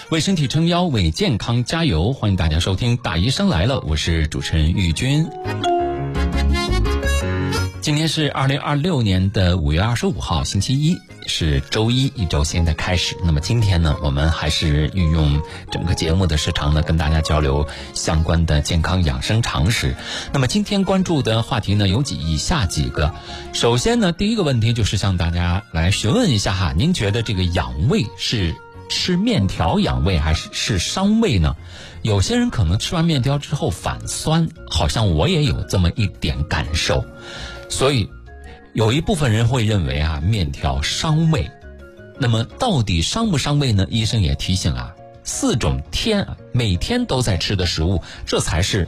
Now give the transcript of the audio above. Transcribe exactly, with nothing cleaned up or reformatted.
为身体撑腰，为健康加油。欢迎大家收听大医生来了，我是主持人玉军。今天是二零二六年的五月二十五号，星期一，是周一，一周新的开始。那么今天呢，我们还是运用整个节目的时长呢，跟大家交流相关的健康养生常识。那么今天关注的话题呢，有几以下几个。首先呢，第一个问题就是向大家来询问一下哈，您觉得这个养胃是吃面条养胃还是是伤胃呢？有些人可能吃完面条之后反酸，好像我也有这么一点感受。所以有一部分人会认为啊，面条伤胃。那么到底伤不伤胃呢？医生也提醒啊，四种天每天都在吃的食物，这才是